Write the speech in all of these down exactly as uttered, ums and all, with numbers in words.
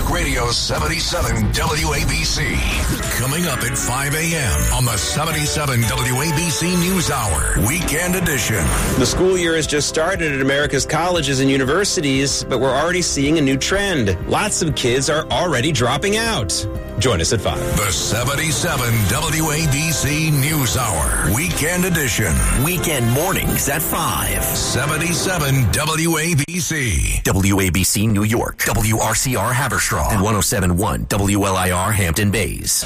Talk Radio seventy-seven W A B C. Coming up at five a.m. on the seventy-seven W A B C News Hour, Weekend Edition. The school year has just started at America's colleges and universities, but we're already seeing a new trend. Lots of kids are already dropping out. Join us at five. The seventy-seven W A B C News Hour, Weekend Edition. Weekend mornings at five. seventy-seven W A B C. W A B C New York, W R C R Haverstraw, and one oh seven point one W L I R Hampton Bays.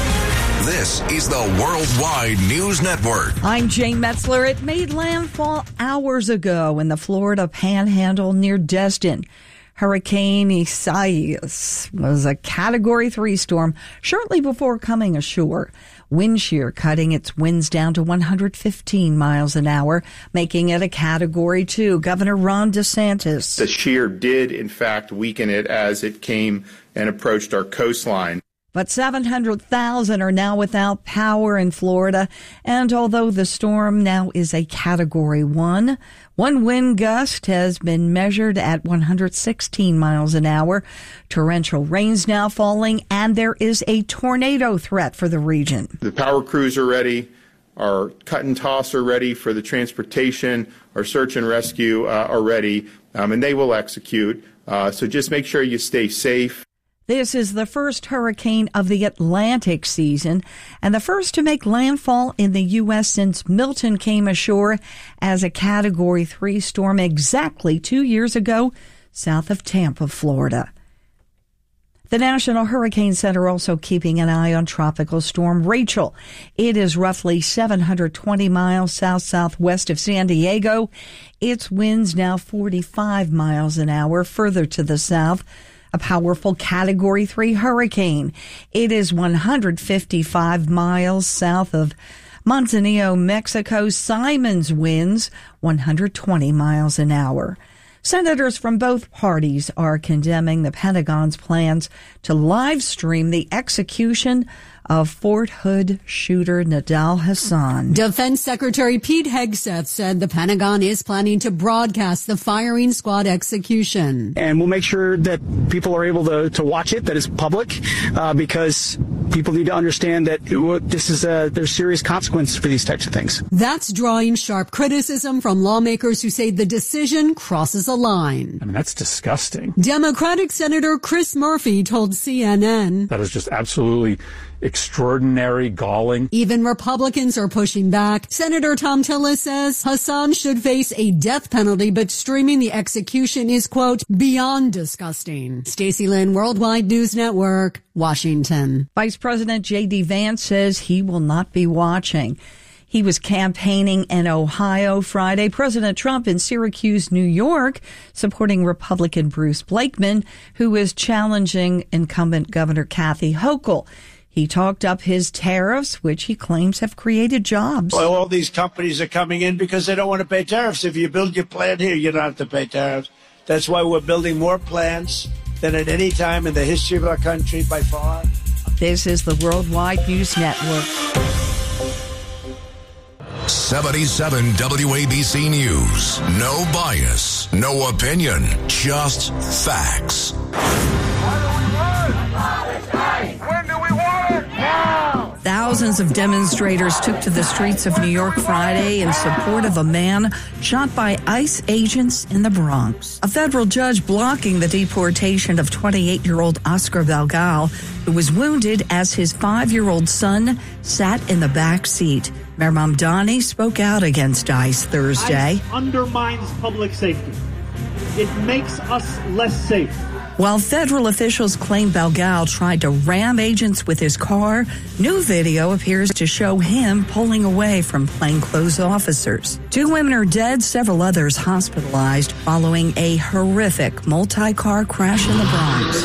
This is the Worldwide News Network. I'm Jane Metzler. It made landfall hours ago in the Florida Panhandle near Destin. Hurricane Isaias was a Category three storm shortly before coming ashore. Wind shear cutting its winds down to one hundred fifteen miles an hour, making it a Category two. Governor Ron DeSantis. The shear did, in fact, weaken it as it came and approached our coastline. But seven hundred thousand are now without power in Florida. And although the storm now is a Category one, one wind gust has been measured at one hundred sixteen miles an hour. Torrential rains now falling, and there is a tornado threat for the region. The power crews are ready. Our cut and toss are ready for the transportation. Our search and rescue uh, are ready, um, and they will execute. Uh, so just make sure you stay safe. This is the first hurricane of the Atlantic season and the first to make landfall in the U S since Milton came ashore as a Category three storm exactly two years ago south of Tampa, Florida. The National Hurricane Center also keeping an eye on Tropical Storm Rachel. It is roughly seven hundred twenty miles south-southwest of San Diego. Its winds now forty-five miles an hour further to the south. A powerful Category three hurricane. It is one hundred fifty-five miles south of Manzanillo, Mexico. Simon's winds one hundred twenty miles an hour. Senators from both parties are condemning the Pentagon's plans to live stream the execution of Fort Hood shooter Nidal Hasan. Defense Secretary Pete Hegseth said the Pentagon is planning to broadcast the firing squad execution. And we'll make sure that people are able to, to watch it, that it's public, uh, because people need to understand that it, this is a, there's serious consequences for these types of things. That's drawing sharp criticism from lawmakers who say the decision crosses a line. I mean, that's disgusting. Democratic Senator Chris Murphy told C N N. That is just absolutely extraordinary, galling. Even Republicans are pushing back. Senator Tom Tillis says Hasan should face a death penalty, but streaming the execution is, quote, beyond disgusting. Stacey Lynn, Worldwide News Network, Washington. Vice President J D. Vance says he will not be watching. He was campaigning in Ohio Friday. President Trump in Syracuse, New York, supporting Republican Bruce Blakeman, who is challenging incumbent Governor Kathy Hochul. He talked up his tariffs, which he claims have created jobs. Well, all these companies are coming in because they don't want to pay tariffs. If you build your plant here, you don't have to pay tariffs. That's why we're building more plants than at any time in the history of our country by far. This is the Worldwide News Network. seventy-seven W A B C News. No bias, no opinion, just facts. When do we want it? Now! Thousands of demonstrators took to the streets of New York Friday in support of a man shot by ICE agents in the Bronx. A federal judge blocking the deportation of twenty-eight-year-old Oscar Valgal, who was wounded as his five-year-old son sat in the back seat. Mayor Mamdani spoke out against ICE Thursday. ICE undermines public safety. It makes us less safe. While federal officials claim Valgal tried to ram agents with his car, new video appears to show him pulling away from plainclothes officers. Two women are dead, several others hospitalized following a horrific multi-car crash in the Bronx.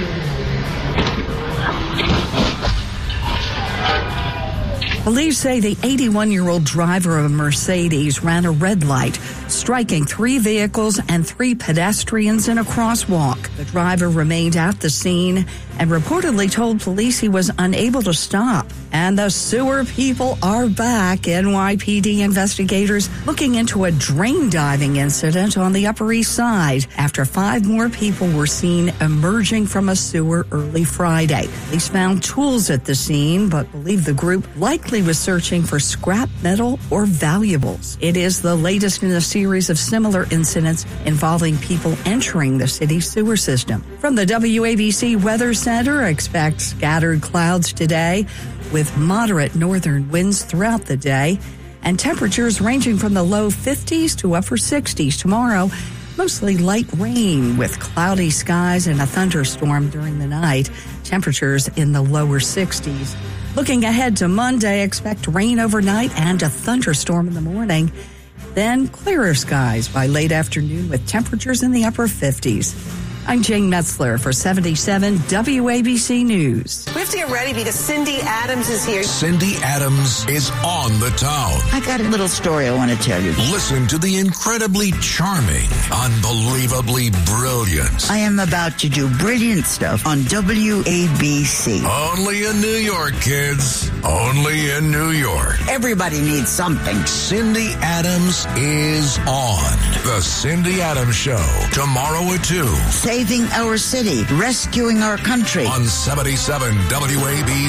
Police say the eighty-one-year-old driver of a Mercedes ran a red light, striking three vehicles and three pedestrians in a crosswalk. The driver remained at the scene and reportedly told police he was unable to stop. And the sewer people are back. N Y P D investigators looking into a drain diving incident on the Upper East Side after five more people were seen emerging from a sewer early Friday. Police found tools at the scene, but believe the group likely was searching for scrap metal or valuables. It is the latest in a series of similar incidents involving people entering the city's sewer system. From the W A B C Weather Center, expect scattered clouds today with moderate northern winds throughout the day and temperatures ranging from the low fifties to upper sixties tomorrow. Mostly light rain with cloudy skies and a thunderstorm during the night. Temperatures in the lower sixties. Looking ahead to Monday, expect rain overnight and a thunderstorm in the morning. Then clearer skies by late afternoon with temperatures in the upper fifties. I'm Jane Metzler for seventy-seven W A B C News. We have to get ready because Cindy Adams is here. Cindy Adams is on the town. I got a little story I want to tell you. Listen to the incredibly charming, unbelievably brilliant. I am about to do brilliant stuff on W A B C. Only in New York, kids. Only in New York. Everybody needs something. Cindy Adams is on. The Cindy Adams Show. Tomorrow at two. Saving our city. Rescuing our country. On seventy-seven W A B C.